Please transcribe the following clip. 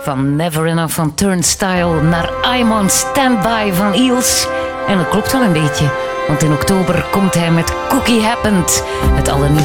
Van Never Enough van Turnstile naar I'm on Standby van Eels. En dat klopt wel een beetje, want in oktober komt hij met Cookie Happened, het allernieuwste